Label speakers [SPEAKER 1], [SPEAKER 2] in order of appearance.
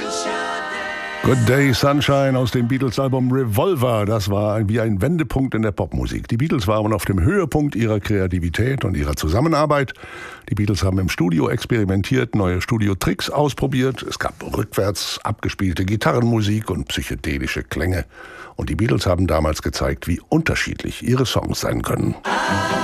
[SPEAKER 1] Good Day Sunshine aus dem Beatles-Album Revolver. Das war wie ein Wendepunkt in der Popmusik. Die Beatles waren auf dem Höhepunkt ihrer Kreativität und ihrer Zusammenarbeit. Die Beatles haben im Studio experimentiert, neue Studiotricks ausprobiert. Es gab rückwärts abgespielte Gitarrenmusik und psychedelische Klänge. Und die Beatles haben damals gezeigt, wie unterschiedlich ihre Songs sein können.